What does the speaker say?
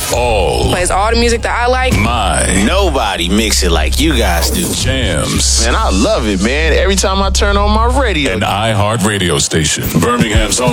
Plays all the music that I like. Nobody mix it like you guys do. Jams. Man, I love it, man. Every time I turn on my radio. An iHeart radio station. Birmingham's own